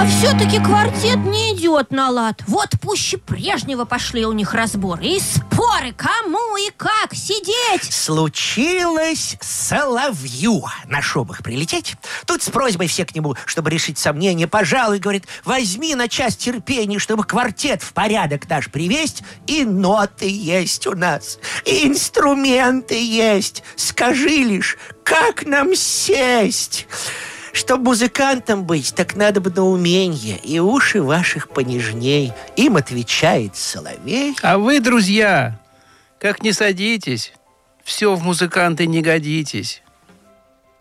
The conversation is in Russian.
А все-таки квартет не идет на лад. Вот пуще прежнего пошли у них разборы и споры, кому и как сидеть. Случилось Соловью на шубах прилететь. Тут с просьбой все к нему, чтобы решить сомнения. Пожалуй, говорит, возьми на час терпения, чтобы квартет в порядок наш привесть. И ноты есть у нас, и инструменты есть. Скажи лишь, как нам сесть? Чтоб музыкантом быть, так надо бы на уменье, и уши ваших понежней. Им отвечает Соловей. А вы, друзья, как не садитесь, все в музыканты не годитесь.